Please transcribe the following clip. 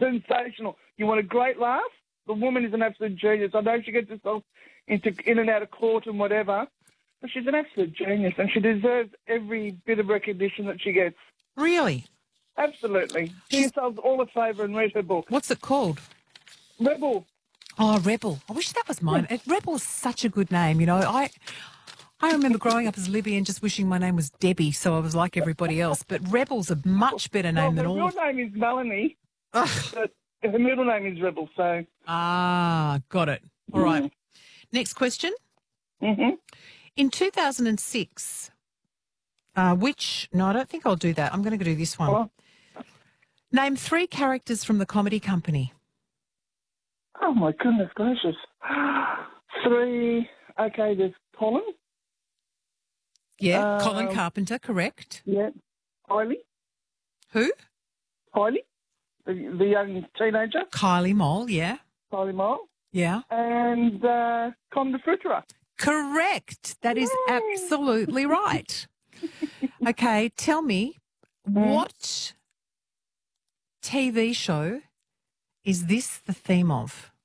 sensational. You want a great laugh? The woman is an absolute genius. I know she gets herself in and out of court and whatever, but she's an absolute genius, and she deserves every bit of recognition that she gets. Really? Absolutely. Do yourselves all a favour and read her book. What's it called? Rebel. Oh, Rebel. I wish that was mine. Rebel's such a good name, you know. I remember growing up as Libby and just wishing my name was Debbie, so I was like everybody else. But Rebel's a much better name than all. Her real name is Melanie, but her middle name is Rebel, so... Ah, got it. All right. Next question. Mm-hmm. In 2006, no, I don't think I'll do that. I'm going to do this one. Well, Name 3 characters from the Comedy Company. oh, my goodness gracious. 3, okay, there's Colin. Yeah, Colin Carpenter, correct. Yeah. Kylie. Who? Kylie, the young teenager. Kylie Mole, yeah. Kylie Mole. Yeah. And Con the Fruiterer. Correct. That is absolutely right. Okay, tell me, what TV show is this the theme of?